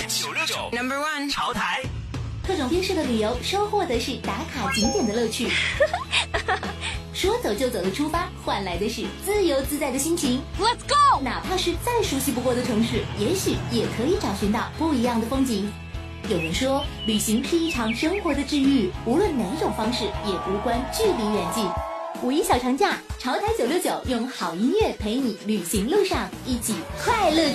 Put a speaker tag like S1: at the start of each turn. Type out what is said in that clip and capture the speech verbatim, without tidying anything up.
S1: 九六九 Number One 潮台，
S2: 各种边式的旅游，收获的是打卡景点的乐趣。说走就走的出发，换来的是自由自在的心情。
S3: Let's go！
S2: 哪怕是再熟悉不过的城市，也许也可以找寻到不一样的风景。有人说，旅行是一场生活的治愈，无论哪种方式，也无关距离远近。五一小长假，潮台九六九用好音乐陪你旅行路上一起快乐。